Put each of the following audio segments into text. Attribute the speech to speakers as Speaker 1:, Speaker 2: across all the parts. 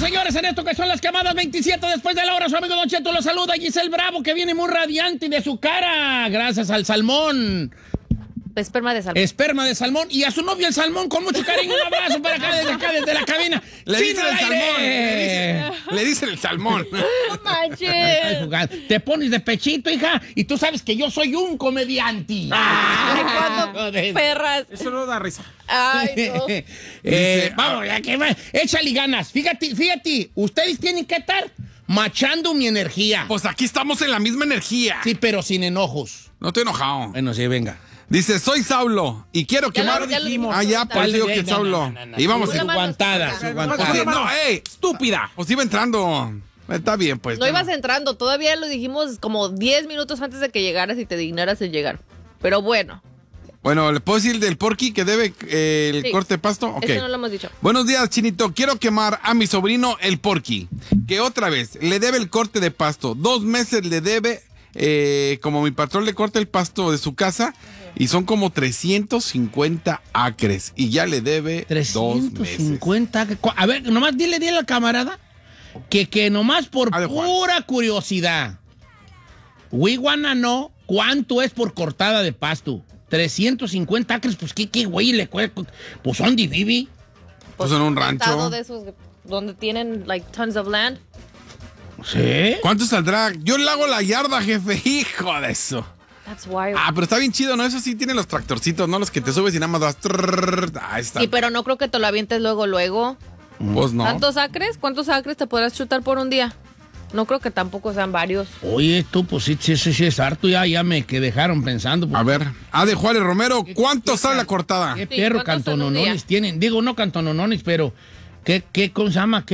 Speaker 1: señores, en esto que son las quemadas 27 después de la hora. Su amigo Don Cheto lo saluda. Giselle Bravo, que viene muy radiante de su cara, gracias al salmón.
Speaker 2: Esperma de salmón.
Speaker 1: Esperma de salmón. Y a su novio el salmón, con mucho cariño. Un abrazo para acá, desde la cabina.
Speaker 3: Le dicen el
Speaker 1: salmón.
Speaker 3: Le dicen el salmón.
Speaker 2: No manches.
Speaker 1: Te pones de pechito, hija, y tú sabes que yo soy un comediante.
Speaker 2: Ay, cuando perras.
Speaker 4: Eso no da risa.
Speaker 2: Ay, no.
Speaker 1: Vamos, ya que va. Échale ganas. Fíjate, ustedes tienen que estar machando mi energía.
Speaker 3: Pues aquí estamos en la misma energía.
Speaker 1: Sí, pero sin enojos.
Speaker 3: No estoy enojado.
Speaker 1: Bueno, sí, venga.
Speaker 3: Dice, soy Saulo y quiero quemar...
Speaker 2: Ya lo dijimos.
Speaker 3: Ah, ya, pues digo que Saulo. Íbamos
Speaker 2: Una
Speaker 3: en...
Speaker 2: mano
Speaker 1: Guantada,
Speaker 2: está
Speaker 1: su
Speaker 2: sacando.
Speaker 1: guantada.
Speaker 3: No,
Speaker 4: Estúpida.
Speaker 3: Pues iba entrando. Está bien, pues.
Speaker 2: No ibas entrando, todavía lo dijimos como 10 minutos antes de que llegaras y te dignaras en llegar. Pero bueno.
Speaker 3: Bueno, ¿le puedo decir del porqui que debe el
Speaker 2: Sí.
Speaker 3: corte de pasto? Ok.
Speaker 2: Eso no lo hemos dicho.
Speaker 3: Buenos días, Chinito. Quiero quemar a mi sobrino el porqui, que otra vez le debe el corte de pasto. 2 meses le debe, como mi patrón le corta el pasto de su casa, y son como 350 acres. Y ya le debe 2 meses.
Speaker 1: 350. A ver, nomás dile al camarada que nomás por
Speaker 3: Ah, de Juan.
Speaker 1: pura curiosidad. We wanna know cuánto es por cortada de pasto. 350 acres, pues qué güey le cuesta. Pues son de Bibi.
Speaker 3: Pues en un
Speaker 2: estado
Speaker 3: rancho.
Speaker 2: de esos donde tienen like tons of land.
Speaker 1: ¿Sí?
Speaker 3: ¿Cuánto saldrá? Yo le hago la yarda, jefe. Hijo de eso.
Speaker 2: That's wild.
Speaker 3: Ah, pero está bien chido, ¿no? Eso sí tiene los tractorcitos, ¿no? Los que te subes y nada más vas... Ahí está.
Speaker 2: Sí, pero no creo que te lo avientes luego.
Speaker 3: Pues no.
Speaker 2: ¿Tantos acres? ¿Cuántos acres te podrás chutar por un día? No creo que tampoco sean varios.
Speaker 1: Oye, tú, pues sí es harto. Ya me que dejaron pensando. Pues,
Speaker 3: A ver, de Juárez Romero, ¿cuánto sale la cortada?
Speaker 1: ¿qué
Speaker 2: Sí,
Speaker 1: perro
Speaker 2: ¿cuántos son un
Speaker 1: cantononones
Speaker 2: día?
Speaker 1: tienen? Digo, no cantononones, pero ¿cómo se llama?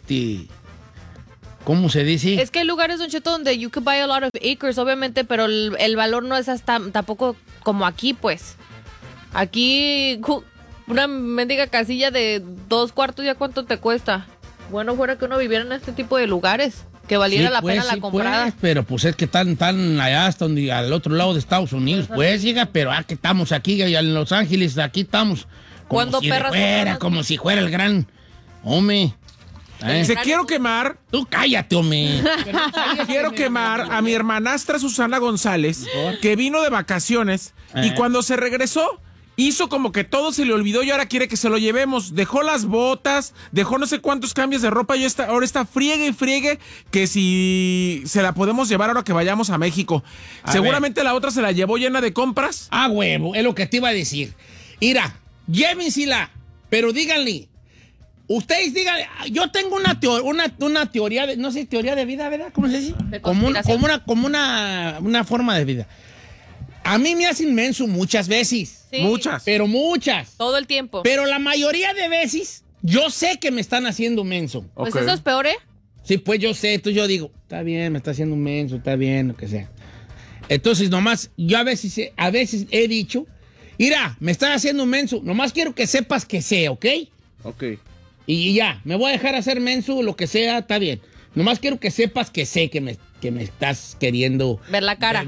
Speaker 1: ¿Cómo se dice?
Speaker 2: Es que hay lugares, Don Cheto, donde you could buy a lot of acres, obviamente, pero el valor no es hasta tampoco como aquí, pues. Aquí, una mendiga casilla de 2 cuartos, ¿ya cuánto te cuesta? Bueno, fuera que uno viviera en este tipo de lugares, que valiera
Speaker 1: Sí,
Speaker 2: la
Speaker 1: pues,
Speaker 2: pena la
Speaker 1: sí,
Speaker 2: comprada.
Speaker 1: pues, pero pues es que están allá hasta donde, al otro lado de Estados Unidos, pues, llega, pero que estamos aquí en Los Ángeles, aquí estamos
Speaker 2: ¿Cuándo perras
Speaker 1: como si fuera el gran hombre.
Speaker 4: Dice, quiero quemar
Speaker 1: Tú cállate, hombre.
Speaker 4: Quiero quemar a mi hermanastra Susana González, que vino de vacaciones y cuando se regresó, hizo como que todo se le olvidó y ahora quiere que se lo llevemos. Dejó las botas, dejó no sé cuántos cambios de ropa y ahora está friegue y friegue que si se la podemos llevar ahora que vayamos a México. Seguramente la otra se la llevó llena de compras.
Speaker 1: Ah, huevo, es lo que te iba a decir. Mira, llévensela, pero díganle. Ustedes díganle, yo tengo una teoría, no sé, teoría de vida, ¿verdad? ¿Cómo se dice?
Speaker 2: De
Speaker 1: Como
Speaker 2: conspiración.
Speaker 1: una forma de vida. A mí me hacen menso muchas veces.
Speaker 2: Sí,
Speaker 4: Muchas.
Speaker 1: Pero muchas.
Speaker 2: todo el tiempo.
Speaker 1: Pero la mayoría de veces, yo sé que me están haciendo menso.
Speaker 2: Pues
Speaker 4: Ok.
Speaker 2: eso es peor, ¿eh?
Speaker 1: Sí, pues yo sé, entonces yo digo, está bien, me está haciendo un menso, está bien, lo que sea. Entonces, nomás, yo a veces he dicho, mira, me estás haciendo un menso, nomás quiero que sepas que sé, ¿ok?
Speaker 4: Ok.
Speaker 1: Y ya, me voy a dejar hacer menso, lo que sea, está bien. Nomás quiero que sepas que sé que me estás queriendo...
Speaker 2: Ver la cara.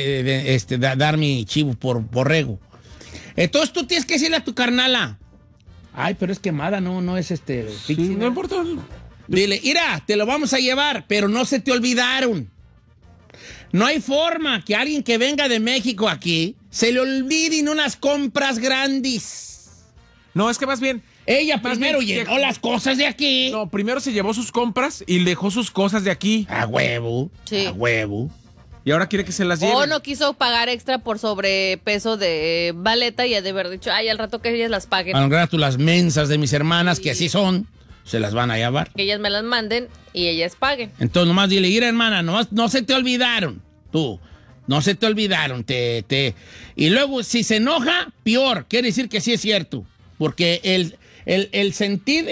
Speaker 1: Dar mi chivo por borrego. Entonces tú tienes que decirle a tu carnala, ay, pero es quemada, no es
Speaker 4: Sí,
Speaker 1: pixie,
Speaker 4: no importa.
Speaker 1: Dile, mira, te lo vamos a llevar, pero no se te olvidaron. No hay forma que alguien que venga de México aquí se le olviden unas compras grandes.
Speaker 4: No, es que más bien...
Speaker 1: Ella
Speaker 4: Más
Speaker 1: primero
Speaker 4: bien,
Speaker 1: llegó las cosas de aquí.
Speaker 4: No, primero se llevó sus compras y dejó sus cosas de aquí.
Speaker 1: A huevo,
Speaker 2: Sí.
Speaker 1: a huevo.
Speaker 4: Y ahora quiere que se las lleve.
Speaker 2: O no quiso pagar extra por sobrepeso de baleta y ha de haber dicho, ay, al rato que ellas las paguen.
Speaker 1: Al rato las mensas de mis hermanas, que así son, se las van a llevar.
Speaker 2: Que ellas me las manden y ellas paguen.
Speaker 1: Entonces nomás dile, mira hermana, nomás no se te olvidaron, tú. No se te olvidaron, Y luego, si se enoja, peor. Quiere decir que sí es cierto. Porque el sentir,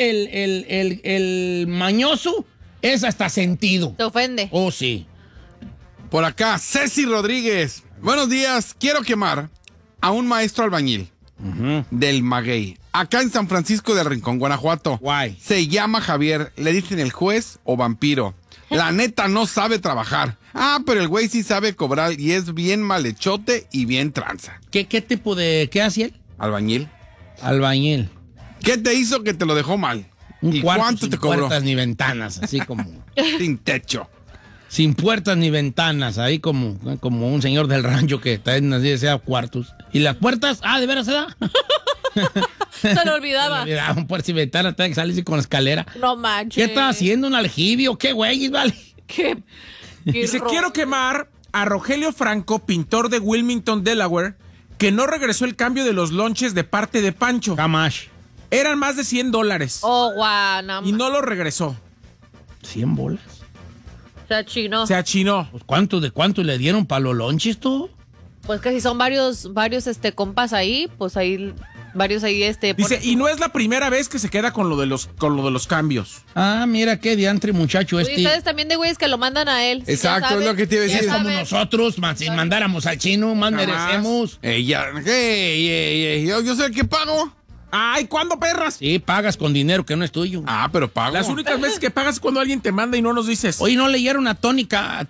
Speaker 1: el mañoso es hasta sentido.
Speaker 2: Te ofende.
Speaker 1: Oh, sí.
Speaker 3: Por acá, Ceci Rodríguez. Buenos días, quiero quemar a un maestro albañil del Maguey, acá en San Francisco del Rincón, Guanajuato.
Speaker 1: Guay.
Speaker 3: Se llama Javier, le dicen el juez o vampiro. La neta no sabe trabajar. Ah, pero el güey sí sabe cobrar y es bien malhechote y bien tranza.
Speaker 1: ¿Qué tipo de... ¿Qué hacía él?
Speaker 3: Albañil.
Speaker 1: Albañil.
Speaker 3: ¿Qué te hizo que te lo dejó mal?
Speaker 1: Un
Speaker 3: ¿Y
Speaker 1: cuarto
Speaker 3: cuánto
Speaker 1: sin
Speaker 3: te cobró?
Speaker 1: puertas ni ventanas, así como...
Speaker 3: Sin techo.
Speaker 1: sin puertas ni ventanas, ahí como un señor del rancho que está en así sea cuartos. ¿Y las puertas? Ah, ¿de veras se da?
Speaker 2: Se lo olvidaba.
Speaker 1: Un puertas y ventanas, tengo que salir con escalera.
Speaker 2: No manches.
Speaker 1: ¿Qué estás haciendo? ¿Un aljibio? ¿Qué güey, vale?
Speaker 2: ¿Qué?
Speaker 4: Dice, quiero quemar a Rogelio Franco, pintor de Wilmington, Delaware, que no regresó el cambio de los lonches de parte de Pancho.
Speaker 1: Camash.
Speaker 4: Eran más de $100
Speaker 2: Oh, guau, no,
Speaker 4: y no lo regresó.
Speaker 1: ¿100 bolas?
Speaker 2: se achinó.
Speaker 4: Se achinó.
Speaker 1: Pues, ¿de cuánto le dieron para los lonches, tú?
Speaker 2: Pues que si son varios compas ahí, pues ahí, varios ahí,
Speaker 4: Dice,
Speaker 2: ponen
Speaker 4: y no es la primera vez que se queda con lo de los cambios.
Speaker 1: Ah, mira qué diantre, muchacho
Speaker 2: Oye, ustedes también de güeyes que lo mandan a él.
Speaker 3: Exacto,
Speaker 2: Ya saben,
Speaker 3: es lo que te iba a
Speaker 2: ya
Speaker 3: decir.
Speaker 1: Es como
Speaker 2: saben.
Speaker 1: nosotros, si mandáramos al chino, más
Speaker 4: Jamás.
Speaker 1: merecemos.
Speaker 3: Yo sé que pago.
Speaker 4: Ay, ¿cuándo, perras?
Speaker 1: Sí, pagas con dinero que no es tuyo.
Speaker 3: Ah, pero pago.
Speaker 4: Las únicas veces que pagas es cuando alguien te manda y no nos dices.
Speaker 1: Oye, ¿no leyeron a Tony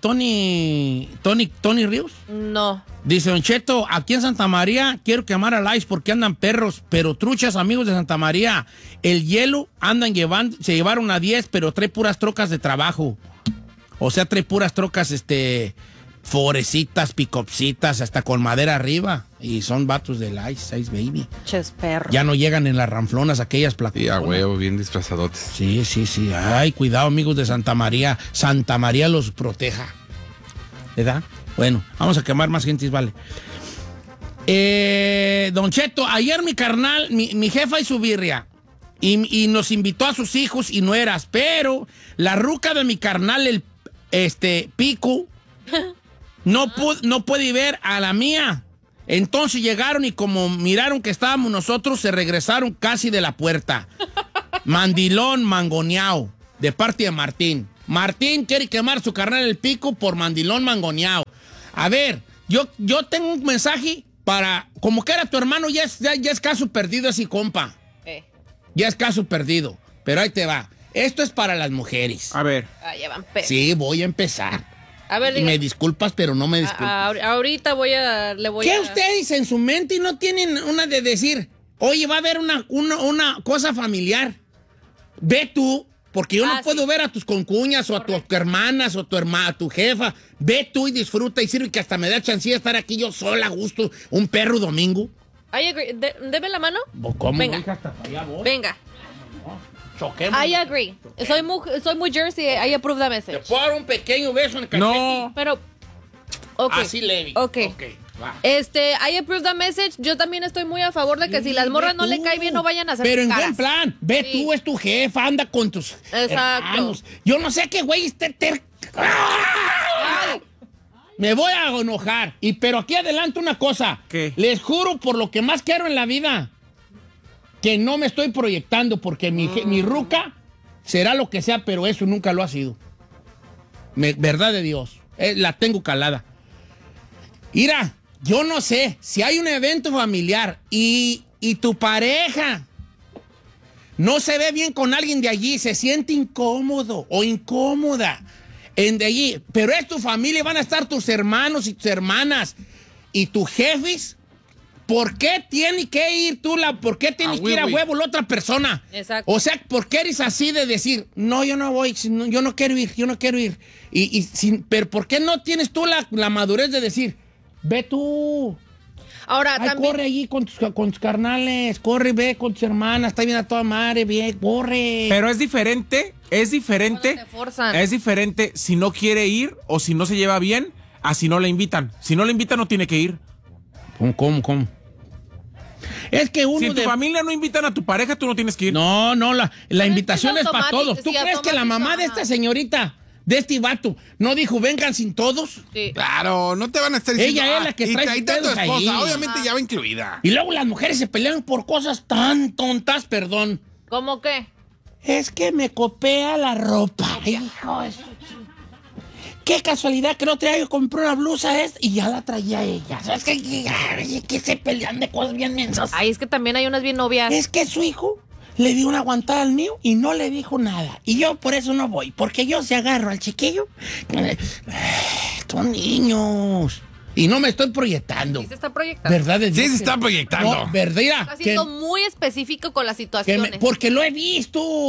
Speaker 1: Ríos?
Speaker 2: No.
Speaker 1: Dice, Don Cheto, aquí en Santa María quiero quemar a Ice porque andan perros, pero truchas, amigos de Santa María. El hielo se llevaron a 10, pero trae puras trocas de trabajo. O sea, trae puras trocas, forecitas, picopsitas, hasta con madera arriba. Y son vatos del Ice Baby.
Speaker 2: Ches perro.
Speaker 1: Ya no llegan en las ranflonas aquellas
Speaker 3: Sí,
Speaker 1: plataformas.
Speaker 3: a huevo, bien disfrazadotes.
Speaker 1: Sí. Ay, cuidado, amigos de Santa María. Santa María los proteja. ¿Verdad? Bueno, vamos a quemar más gente, vale. Don Cheto, ayer mi carnal, mi jefa y su birria, y nos invitó a sus hijos y nueras, pero la ruca de mi carnal, el Pico, no puede ver a la mía. Entonces llegaron y como miraron que estábamos nosotros, se regresaron casi de la puerta. Mandilón mangoneado, de parte de Martín. Martín quiere quemar su carnal el Pico por mandilón mangoneado. A ver, yo tengo un mensaje para... Como que era tu hermano, ya es caso perdido ese compa. Ya es caso perdido. Pero ahí te va. Esto es para las mujeres.
Speaker 4: A ver.
Speaker 2: Ah, ya van perros.
Speaker 1: Sí, voy a empezar.
Speaker 2: A ver,
Speaker 1: Y me disculpas, pero no me disculpas.
Speaker 2: ahorita le voy
Speaker 1: ¿Qué
Speaker 2: a...
Speaker 1: ustedes en su mente no tienen una de decir, oye, va a haber una cosa familiar? Ve tú, porque yo no puedo
Speaker 2: sí.
Speaker 1: ver a tus concuñas o a tus hermanas o a tu jefa. Ve tú y disfruta y sirve que hasta me da chancilla estar aquí yo sola a gusto, un perro domingo.
Speaker 2: I agree. Deme la mano.
Speaker 1: ¿Cómo?
Speaker 2: Venga.
Speaker 1: Hija, hasta para allá voy.
Speaker 2: Venga.
Speaker 1: Choquemos.
Speaker 2: I agree. Soy muy Jersey. I approve that
Speaker 1: Te
Speaker 2: message.
Speaker 1: puedo dar un pequeño beso en el cachete.
Speaker 4: No.
Speaker 2: Pero... Okay.
Speaker 1: Así leve.
Speaker 2: Ok.
Speaker 1: Va.
Speaker 2: I approve that message. Yo también estoy muy a favor de que si las morras no le cae bien, no vayan a hacer
Speaker 1: Pero en
Speaker 2: caras.
Speaker 1: buen plan. Ve
Speaker 2: Sí.
Speaker 1: tú, es tu jefa, anda con tus
Speaker 2: Exacto.
Speaker 1: hermanos. Yo no sé qué güey esté ¡Ah! Me voy a enojar. Pero aquí adelante una cosa.
Speaker 4: ¿Qué?
Speaker 1: Les juro por lo que más quiero en la vida que no me estoy proyectando porque mi ruca será lo que sea, pero eso nunca lo ha sido. Verdad de Dios. La tengo calada. Mira, yo no sé, si hay un evento familiar y tu pareja no se ve bien con alguien de allí, se siente incómodo o incómoda de allí, pero es tu familia, van a estar tus hermanos y tus hermanas y tus jefes, ¿por qué tiene que ir por qué tienes que ir a huevo la otra persona?
Speaker 2: Exacto.
Speaker 1: O sea, ¿por qué eres así de decir, no, yo no voy, yo no quiero ir? Pero ¿por qué no tienes tú la madurez de decir, ve tú?
Speaker 2: Ahora,
Speaker 1: Ay,
Speaker 2: también...
Speaker 1: corre allí con tus carnales, corre, ve con tus hermanas, está bien a toda madre, bien, corre.
Speaker 4: Pero es diferente
Speaker 2: Cuando te forzan.
Speaker 4: es diferente si no quiere ir o si no se lleva bien a si no le invitan. Si no le invitan no tiene que ir.
Speaker 1: ¿Cómo? Es que uno
Speaker 4: Si en tu familia no invitan a tu pareja, tú no tienes que ir.
Speaker 1: No, la
Speaker 2: Pero
Speaker 1: invitación
Speaker 2: es
Speaker 1: es para
Speaker 2: automático,
Speaker 1: todos. ¿Tú
Speaker 2: sí,
Speaker 1: crees que la
Speaker 2: automático,
Speaker 1: mamá de
Speaker 2: ajá.
Speaker 1: esta señorita, de este vato, no dijo vengan sin todos?
Speaker 2: Sí.
Speaker 3: Claro, no te van a estar diciendo.
Speaker 1: Ella es la que trae
Speaker 3: ahí
Speaker 1: sus
Speaker 3: está tu
Speaker 1: pedos
Speaker 3: esposa,
Speaker 1: ahí.
Speaker 3: obviamente ya va incluida.
Speaker 1: Y luego las mujeres se pelean por cosas tan tontas, perdón.
Speaker 2: ¿Cómo qué?
Speaker 1: Es que me copea la ropa. Hijo de su ching- Qué casualidad que no traía, yo compré una blusa y ya la traía ella. ¿Sabes que se pelean de cosas bien mensas?
Speaker 2: Ay, es que también hay unas bien novias.
Speaker 1: Es que su hijo le dio una aguantada al mío y no le dijo nada. Y yo por eso no voy, porque yo se agarro al chiquillo. Son niños. Y no me estoy proyectando.
Speaker 2: Sí se está proyectando.
Speaker 1: ¿Verdad? de
Speaker 3: Sí,
Speaker 1: Dios
Speaker 3: se
Speaker 1: que-
Speaker 3: está proyectando.
Speaker 1: No, ¿verdad?
Speaker 2: Está siendo muy específico con las situaciones.
Speaker 1: Porque lo he visto.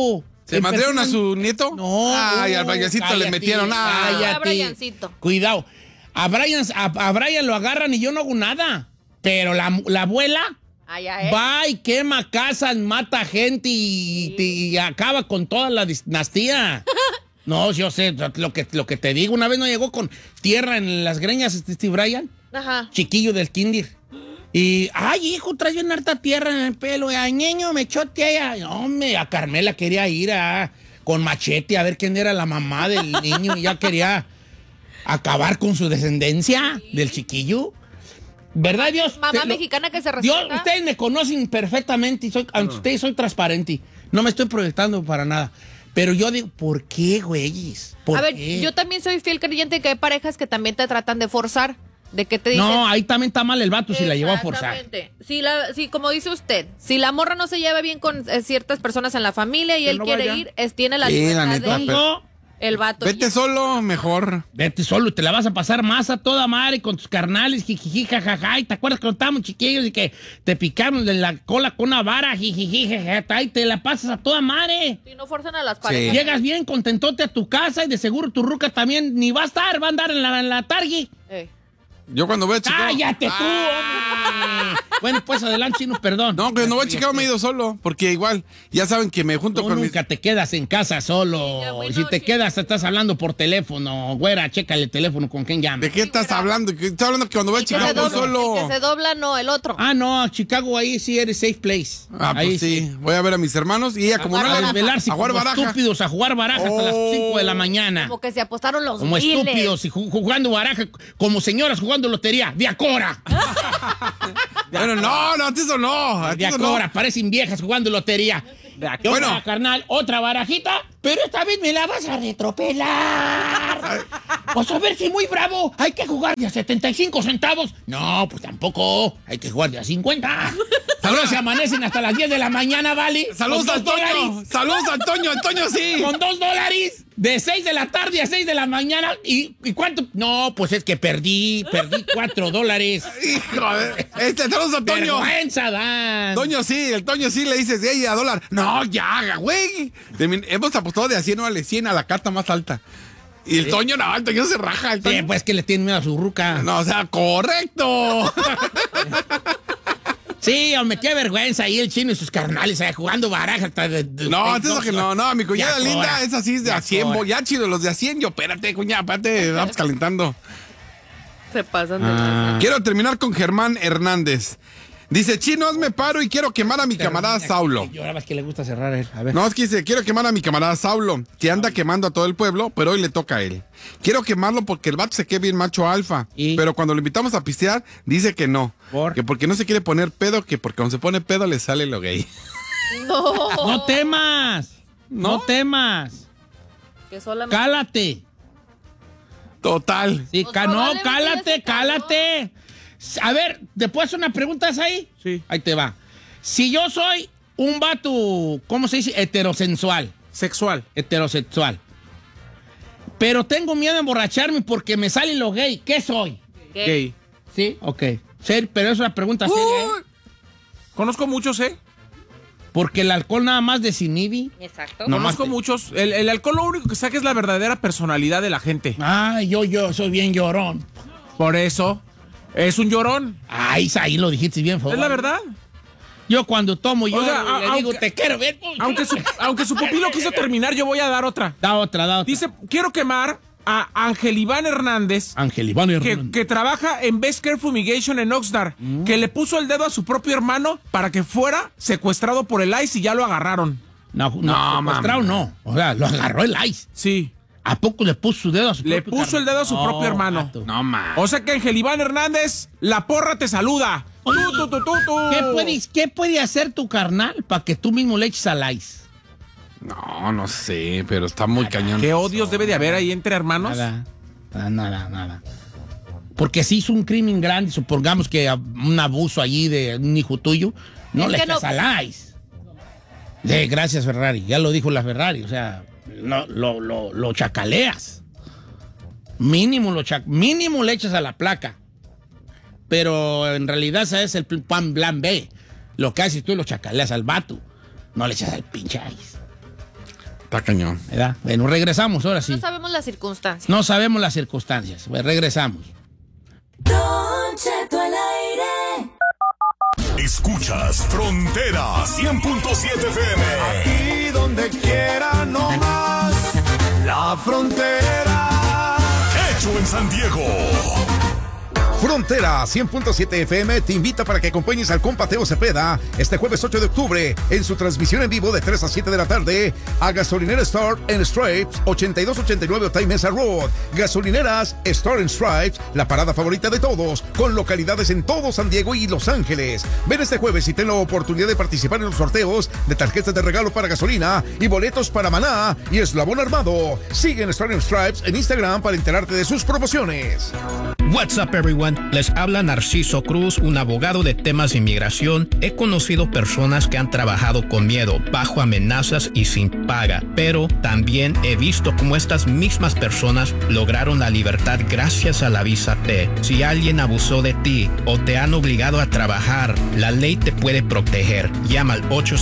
Speaker 3: ¿Se madrearon a su nieto?
Speaker 1: No.
Speaker 3: Ay, al Briancito le
Speaker 1: cállate,
Speaker 3: metieron. Ay,
Speaker 1: cállate.
Speaker 2: A Briancito.
Speaker 1: Cuidado. A Brian lo agarran y yo no hago nada. Pero la abuela va y quema casas, mata gente y acaba con toda la dinastía. No, yo sé, lo que te digo, una vez no llegó con tierra en las greñas Steve Brian,
Speaker 2: Ajá.
Speaker 1: chiquillo del kinder. Y, ay, hijo, traes bien harta tierra en el pelo. Ay, niño, me chotea. Hombre, a Carmela quería ir con machete a ver quién era la mamá del niño. Y ya quería acabar con su descendencia del chiquillo. ¿Verdad, Dios?
Speaker 2: Mamá mexicana que se
Speaker 1: Dios,
Speaker 2: respeta.
Speaker 1: ustedes me conocen perfectamente y ante ustedes soy transparente. No me estoy proyectando para nada. Pero yo digo, ¿por qué, güeyes? ¿Por
Speaker 2: A ver,
Speaker 1: qué?
Speaker 2: yo también soy fiel creyente que hay parejas que también te tratan de forzar. De que te dicen...
Speaker 1: No, ahí también está mal el vato si la llevó a forzar.
Speaker 2: Exactamente. Si, como dice usted, si la morra no se lleva bien con ciertas personas en la familia y
Speaker 4: Que
Speaker 2: él
Speaker 4: no
Speaker 2: quiere
Speaker 4: vaya.
Speaker 2: ir, tiene la
Speaker 3: Sí,
Speaker 2: libertad
Speaker 3: la neta,
Speaker 2: de ir.
Speaker 1: No,
Speaker 2: El vato.
Speaker 3: Vete solo, mejor.
Speaker 1: vete solo y te la vas a pasar más a toda madre con tus carnales, jijiji, jajaja. ¿Y te acuerdas cuando estábamos chiquillos y que te picaron en la cola con una vara, jijiji, jajaja? Y te la pasas a toda madre.
Speaker 2: Si no forzan a las parejas.
Speaker 1: Llegas bien contentote a tu casa y de seguro tu ruca también ni va a estar, va a andar en la targue.
Speaker 3: Yo cuando voy a Chicago...
Speaker 1: ¡Cállate tú, hombre! Bueno, pues adelante, Chino, perdón.
Speaker 3: No, que no voy a Chicago me he ido solo, porque igual, ya saben que me junto
Speaker 1: Tú
Speaker 3: con mis...
Speaker 1: nunca te quedas en casa solo.
Speaker 2: Sí, ya, bueno,
Speaker 1: Y si te
Speaker 2: sí.
Speaker 1: quedas, estás hablando por teléfono. Güera, chécale el teléfono con quién llama.
Speaker 3: ¿De qué estás hablando? Estoy hablando que cuando voy a
Speaker 2: El que se
Speaker 3: Chicago voy
Speaker 2: dobla,
Speaker 3: solo.
Speaker 2: el que se dobla, no, el otro.
Speaker 1: Ah, no, a Chicago ahí sí eres safe place.
Speaker 3: Ah,
Speaker 1: ahí
Speaker 3: pues sí. Voy a ver a mis hermanos y ella como no
Speaker 1: A
Speaker 3: le...
Speaker 1: desvelarse
Speaker 3: a jugar
Speaker 1: como
Speaker 3: baraja.
Speaker 1: estúpidos a jugar baraja hasta las 5 de la mañana.
Speaker 2: Como que se apostaron los
Speaker 1: Como
Speaker 2: miles.
Speaker 1: estúpidos y jugando baraja, como señoras jugando lotería. ¡De Acora!
Speaker 3: Bueno, no, eso no.
Speaker 1: De
Speaker 3: Eso no.
Speaker 1: Acora, parecen viejas jugando lotería. Yo,
Speaker 3: Bueno.
Speaker 1: carnal, otra barajita, pero esta vez me la vas a retropelar. Pues a ver si muy bravo, hay que jugar de a 75 centavos. No, pues tampoco, hay que jugar de a 50. Saludos, se amanecen hasta las 10 de la mañana, ¿vale?
Speaker 3: Saludos
Speaker 1: Con
Speaker 3: a
Speaker 1: $2.
Speaker 3: Antonio. Saludos a Antonio. Antonio sí.
Speaker 1: Con $2, de 6 de la tarde a 6 de la mañana. ¿Y cuánto? No, pues es que perdí $4.
Speaker 3: Hijo de... Saludos a Antonio.
Speaker 1: Vergüenza, Dan.
Speaker 3: El Toño sí le dices, ey, a dólar. No, ya, güey. Hemos apostado de a 100, no vale 100 a la carta más alta. Y el Toño, no, el Toño se raja. El
Speaker 1: Sí,
Speaker 3: Toño-
Speaker 1: pues que le tiene miedo a su ruca.
Speaker 3: No, o sea, correcto.
Speaker 1: Sí, hombre, qué vergüenza ahí el Chino y sus carnales jugando baraja.
Speaker 3: No, eso que no, mi cuñada
Speaker 1: Ya,
Speaker 3: linda,
Speaker 1: ahora.
Speaker 3: esa sí es de
Speaker 1: Ya,
Speaker 3: a 100.
Speaker 1: ahora.
Speaker 3: Ya chido, los de a 100. Yo, espérate, cuñada, espérate, vamos calentando.
Speaker 2: Se pasan de
Speaker 1: Ah.
Speaker 3: Quiero terminar con Germán Hernández. Dice, Chino, hazme paro y quiero quemar a mi camarada Saulo.
Speaker 1: Yo ahora es que le gusta cerrar a él. A ver.
Speaker 3: No, es que dice, quiero quemar a mi camarada Saulo, que anda quemando a todo el pueblo, pero hoy le toca a él. Quiero quemarlo porque el vato se quede bien macho alfa.
Speaker 1: ¿Y?
Speaker 3: Pero cuando lo invitamos a pistear, dice que no.
Speaker 1: ¿Por?
Speaker 3: Que porque no se quiere poner pedo, que porque cuando se pone pedo le sale lo gay.
Speaker 2: No.
Speaker 1: No temas. No temas.
Speaker 2: Que solamente...
Speaker 1: Cálate.
Speaker 3: Total.
Speaker 1: Sí,
Speaker 2: Pues
Speaker 1: no,
Speaker 2: probablemente
Speaker 1: cálate,
Speaker 2: ya se caló.
Speaker 1: cálate. A ver, ¿te puedo hacer una pregunta ahí?
Speaker 4: Sí.
Speaker 1: Ahí te va. Si yo soy un vato, ¿cómo se dice? Heterosexual. Heterosexual. Pero tengo miedo de emborracharme porque me sale lo gay. ¿Qué soy?
Speaker 2: ¿Qué?
Speaker 4: Gay.
Speaker 1: Sí, ok. Pero es una pregunta seria, ¿eh?
Speaker 4: Conozco muchos, ¿eh?
Speaker 1: Porque el alcohol nada más desinhibe.
Speaker 2: Exacto.
Speaker 1: No.
Speaker 4: Conozco muchos. El alcohol lo único que saca es la verdadera personalidad de la gente.
Speaker 1: Ay, yo soy bien llorón.
Speaker 4: Por eso, es un llorón.
Speaker 1: Ay, ahí lo dijiste bien,
Speaker 4: Es la verdad.
Speaker 1: Yo cuando tomo, yo
Speaker 4: O sea,
Speaker 1: le digo,
Speaker 4: aunque-
Speaker 1: te quiero ver.
Speaker 4: Aunque su pupilo quiso terminar, yo voy a dar otra.
Speaker 1: Da otra.
Speaker 4: Dice, quiero quemar a Ángel Iván Hernández,
Speaker 1: Ángel Iván Hernández.
Speaker 4: que trabaja en Best Care Fumigation en Oxnard, que le puso el dedo a su propio hermano para que fuera secuestrado por el ICE y ya lo agarraron.
Speaker 1: No, secuestrado no. O sea, lo agarró el ICE.
Speaker 4: Sí.
Speaker 1: ¿A poco le puso su dedo a su
Speaker 4: Le
Speaker 1: propio
Speaker 4: puso el dedo a su
Speaker 1: carnal?
Speaker 4: propio hermano.
Speaker 1: vato.
Speaker 3: No, ma.
Speaker 4: O sea que Ángel Iván Hernández, la porra te saluda. Tú.
Speaker 1: ¿Qué puede hacer tu carnal para que tú mismo le eches al ICE?
Speaker 3: No sé, pero está muy cañón.
Speaker 4: ¿Qué odios debe de haber ahí entre hermanos?
Speaker 1: Nada. Porque si hizo un crimen grande, supongamos que un abuso allí de un hijo tuyo, no
Speaker 2: Es
Speaker 1: le
Speaker 2: que
Speaker 1: eches
Speaker 2: no-
Speaker 1: al ICE. Sí, gracias, Ferrari. Ya lo dijo la Ferrari. O sea, no, lo chacaleas. Mínimo le echas a la placa. Pero en realidad ese es el plan B. Lo que haces tú lo chacaleas al vato. No le echas al pinche ICE.
Speaker 3: Está cañón.
Speaker 1: ¿Verdad? Bueno, regresamos ahora sí.
Speaker 2: No sabemos las circunstancias.
Speaker 1: No sabemos las circunstancias. Pues regresamos.
Speaker 5: Don Cheto al aire.
Speaker 6: Escuchas Frontera 100.7 FM.
Speaker 7: Aquí donde quiera, no más. La frontera.
Speaker 6: Hecho en San Diego.
Speaker 8: Frontera 100.7 FM te invita para que acompañes al compa Teo Cepeda este jueves 8 de octubre en su transmisión en vivo de 3 a 7 de la tarde a Gasolinera Star and Stripes 8289 Otay Mesa Road. Gasolineras Star and Stripes, la parada favorita de todos, con localidades en todo San Diego y Los Ángeles. Ven este jueves y ten la oportunidad de participar en los sorteos de tarjetas de regalo para gasolina y boletos para Maná y Eslabón Armado. Sigue en Star and Stripes en Instagram para enterarte de sus promociones.
Speaker 9: What's up, everyone? Les habla Narciso Cruz, un abogado de temas de inmigración. He conocido personas que han trabajado con miedo, bajo amenazas y sin paga, pero también he visto cómo estas mismas personas lograron la libertad gracias a la visa T. Si alguien abusó de ti o te han obligado a trabajar, la ley te puede proteger. Llama al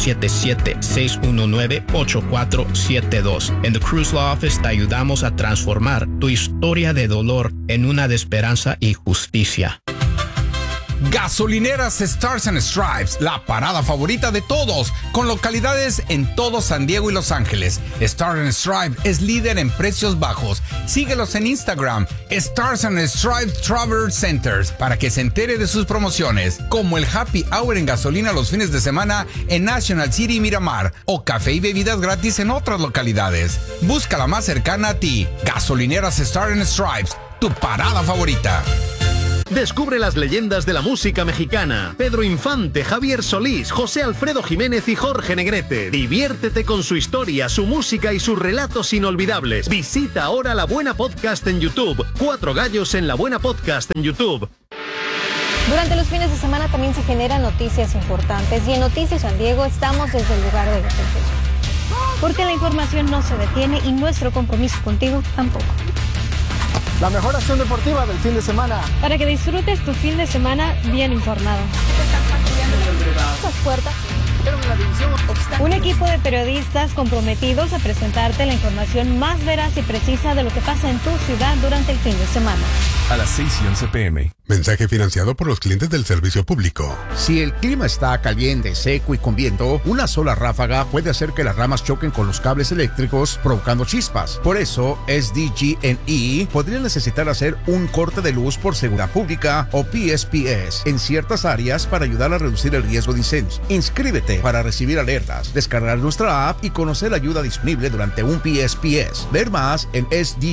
Speaker 9: 877-619-8472. En The Cruz Law Office te ayudamos a transformar tu historia de dolor en una de esperanza y justicia.
Speaker 10: Gasolineras Stars and Stripes, la parada favorita de todos, con localidades en todo San Diego y Los Ángeles. Stars and Stripes es líder en precios bajos. Síguelos en Instagram, Stars and Stripes Travel Centers, para que se entere de sus promociones, como el Happy Hour en gasolina los fines de semana en National City y Miramar, o café y bebidas gratis en otras localidades. Busca la más cercana a ti. Gasolineras Stars and Stripes, tu parada favorita.
Speaker 11: Descubre las leyendas de la música mexicana. Pedro Infante, Javier Solís, José Alfredo Jiménez y Jorge Negrete. Diviértete con su historia, su música y sus relatos inolvidables. Visita ahora La Buena Podcast en YouTube. 4 gallos en La Buena Podcast en YouTube.
Speaker 12: Durante los fines de semana también se generan noticias importantes y en Noticias San Diego estamos desde el lugar de la información. Porque la información no se detiene y nuestro compromiso contigo tampoco.
Speaker 13: La mejor acción deportiva del fin de semana.
Speaker 12: Para que disfrutes tu fin de semana bien informado. Las puertas. Un equipo de periodistas comprometidos a presentarte la información más veraz y precisa de lo que pasa en tu ciudad durante el fin de semana.
Speaker 6: A las 6:11 p.m.
Speaker 14: Mensaje financiado por los clientes del servicio público.
Speaker 8: Si el clima está caliente, seco y con viento, una sola ráfaga puede hacer que las ramas choquen con los cables eléctricos, provocando chispas. Por eso, SDG&E podría necesitar hacer un corte de luz por seguridad pública o PSPS en ciertas áreas para ayudar a reducir el riesgo de incendios. Inscríbete para recibir alertas, descargar nuestra app y conocer la ayuda disponible durante un PSPS. Ver más en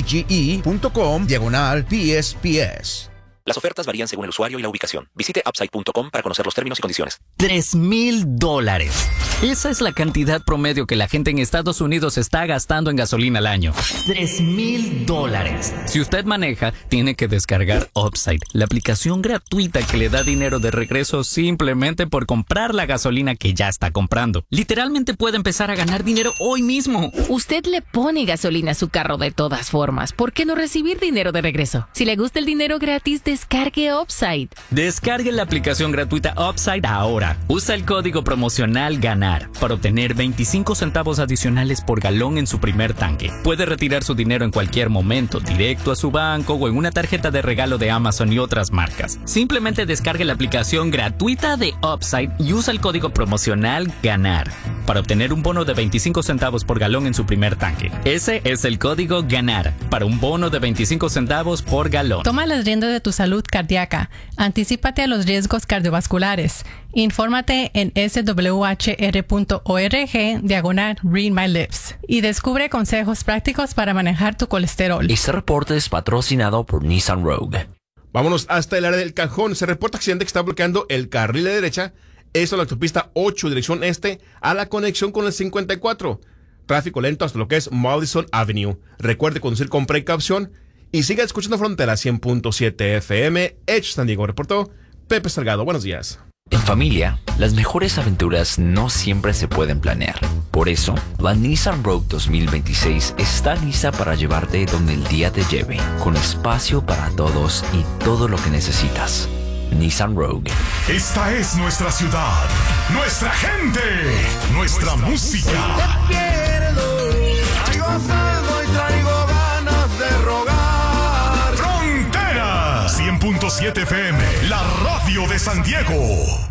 Speaker 8: sdge.com/PSPS.
Speaker 15: Las ofertas varían según el usuario y la ubicación. Visite upside.com para conocer los términos y condiciones.
Speaker 16: $3,000. Esa es la cantidad promedio que la gente en Estados Unidos está gastando en gasolina al año. $3,000. Si usted maneja, tiene que descargar Upside, la aplicación gratuita que le da dinero de regreso simplemente por comprar la gasolina que ya está comprando. Literalmente puede empezar a ganar dinero hoy mismo.
Speaker 17: Usted le pone gasolina a su carro de todas formas. ¿Por qué no recibir dinero de regreso? Si le gusta el dinero gratis, descargue Upside.
Speaker 16: Descargue la aplicación gratuita Upside ahora. Usa el código promocional GANAR para obtener 25 centavos adicionales por galón en su primer tanque. Puede retirar su dinero en cualquier momento, directo a su banco o en una tarjeta de regalo de Amazon y otras marcas. Simplemente descargue la aplicación gratuita de Upside y usa el código promocional GANAR para obtener un bono de 25 centavos por galón en su primer tanque. Ese es el código GANAR para un bono de 25 centavos por galón.
Speaker 18: Toma las riendas de tu salud cardíaca. Anticípate a los riesgos cardiovasculares. Infórmate en swhr.org/Read My Lips y descubre consejos prácticos para manejar tu colesterol.
Speaker 15: Este reporte es patrocinado por Nissan Rogue.
Speaker 19: Vámonos hasta el área del Cajón. Se reporta accidente que está bloqueando el carril de derecha. Esto es la autopista 8, dirección este, a la conexión con el 54. Tráfico lento hasta lo que es Madison Avenue. Recuerde conducir con precaución y siga escuchando Frontera 100.7 FM. Hecho San Diego, reportó Pepe Salgado. Buenos días.
Speaker 15: En familia, las mejores aventuras no siempre se pueden planear. Por eso, la Nissan Rogue 2026 está lista para llevarte donde el día te lleve, con espacio para todos y todo lo que necesitas. Nissan Rogue.
Speaker 6: Esta es nuestra ciudad, nuestra gente, nuestra música. 100.7 FM, la radio de San Diego.